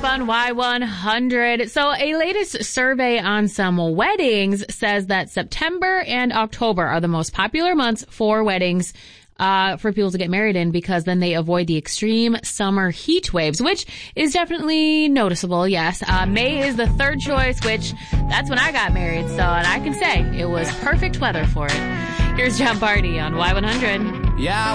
up on Y100. So a latest survey on some weddings says that September and October are the most popular months for weddings for people to get married in, because then they avoid the extreme summer heat waves, which is definitely noticeable, yes. May is the third choice, which that's when I got married, so and I can say it was perfect weather for it. Here's John Party on Y100. Yeah.